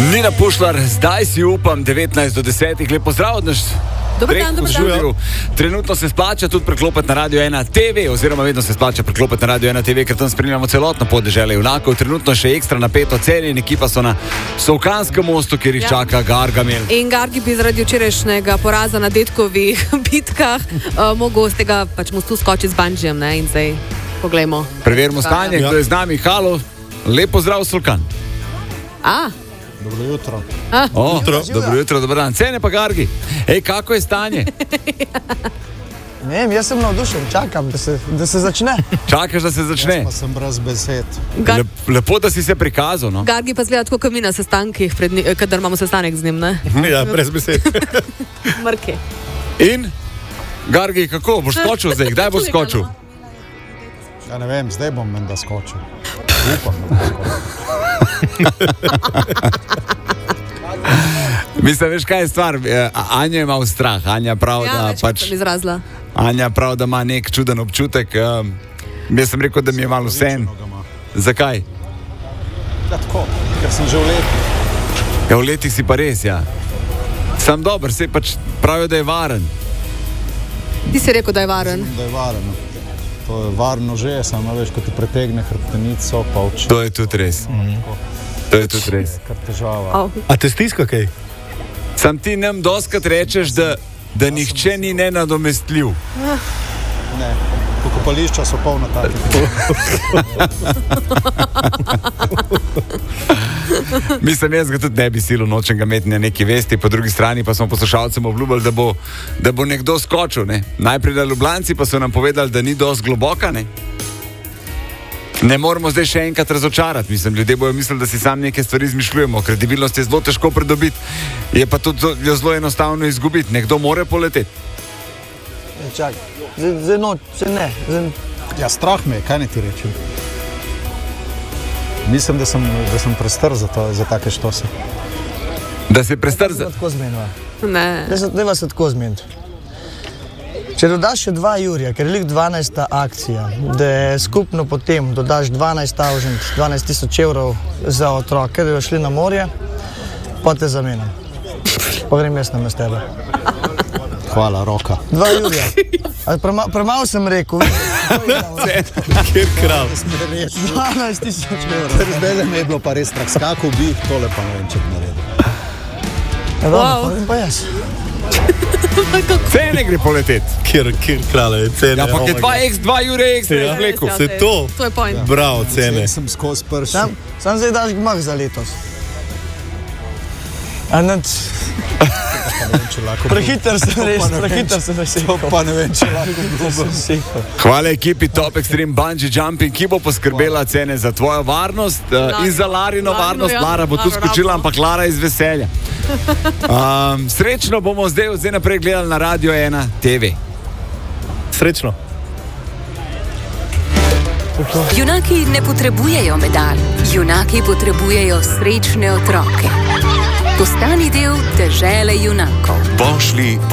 Nina Pušlar, zdaj si upam 19 do 10. Lep pozdrav od nas. Dobar dan. Trenutno se splača tudi preklopiti na Radio 1 TV, oziroma vedno se splača preklopiti na Radio 1 TV, ker tam spremljamo celotno podeželje junakov. Trenutno še ekstra napeto cene in ekipa so na Solkanskem mostu, kjer jih čaka Gargamel. In Gargi bi zaradi včerajšnjega poraza na detkovih bitkah mogel z tega mostu skočiti z banžijem, ne? In zdaj poglejmo. Preverimo stanje, kdo je z nami. Halo, lep pozdrav Solkan. Dobro jutro. Dobro jutro, dober dan. Cene pa Gargi. Kako je stanje? Ne vem, jaz sem navdušen, čakam, da se začne. Čakaš, da se začne? Jaz pa sem brez besed. Lepo, da si se prikazal, no? Gargi pa zgleda tako, kot mi na sestankih, kadar imamo sestanek z njim, ne? Ja, brez besed. Mrke. In? Gargi, kako? Boš skočil zdaj? Kdaj boš skočil? Ja ne vem, zdaj bom menda skočil. Upam, da bom skočil. Mislim, veš, kaj je stvar? Anja ima strah. Anja prav, Anja prav, da ima nek čuden občutek. Jaz sem rekel, da mi je malo vsem. Zakaj? Ja, tako, ker sem že v letih. Ja, v letih si pa res, ja. Sam dober, se pač pravijo, da je varen. Ti si rekel, da je varen. Da je varen. To je varno že, samo veš, ko ti pretegne hrbtenico, pa oči. To je tudi res. To je tudi res. Kar težava. A te stiska kaj? Sam ti nam doskrat rečeš, da nihče ni nenadomestljiv. Ne, pokopališča so polna takih. Mislim, jaz ga tudi ne bi silil, nočem ga imeti na neki vesti, po drugi strani pa smo poslušalcem obljubili, da bo nekdo skočil. Ne? Najprej na Ljubljanci pa so nam povedali, da ni dosti globoka. Ne moramo zdaj še enkrat razočarati. Mislim, ljudje bojo mislili, da si sam neke stvari izmišljujemo. Kredibilnost je zelo težko pridobiti, je pa tudi zelo enostavno izgubiti. Nekdo more poleteti. Čakaj, zdaj noč, se ne. Ja, strah me je, kaj ne ti rečem. Mislim, da sem prestar za take štose. Da si prestar za... Tako zmenila. Ne. Deva se tako zmeniti. Če dodaš še 2 jurja, ker je lik 12. akcija, da je skupno potem dodaš 12.000 evrov za otroke, da jo šli na morje, pa te zamenjam. Pa grem jaz na tebe. Hvala, roka. 2 jurja. Premalo sem rekel. Kjer krav. 12.000 evrov. Zdaj le me je bilo pa res strah. Skakal bi, tole pa ne vem, če bi naredil. Ja, dobro, pa jaz. Cene gre poleteti. Kjer krale, cene. Ja, pa je 2 jure ekstra vleku. Se to? To je point. Bravo, cene. Sem skozi prši. Sam zdaj daš gmah za letos. Prehiter sem rekel. Pa ne vem, če lahko. Hvala ekipi Top Extreme Bungee Jumping, ki bo poskrbela cene za tvojo varnost in za Larino varnost. Lara bo tu skočila, ampak Lara iz veselja. Srečno bomo zdaj naprej gledali na Radio 1 TV. Srečno. Junaki ne potrebujejo medalj, junaki potrebujejo srečne otroke. Postani del dežele junakov. Pošli